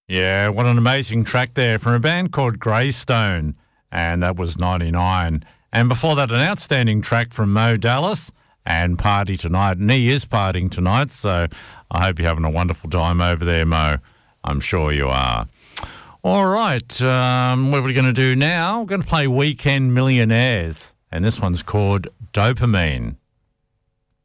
Yeah, what an amazing track there from a band called Greystone, and that was 99. And before that, an outstanding track from Mo Dallas and Party Tonight. And he is partying tonight, so I hope you're having a wonderful time over there, Mo. I'm sure you are. All right, what are we going to do now? We're going to play Weekend Millionaires, and this one's called Dopamine.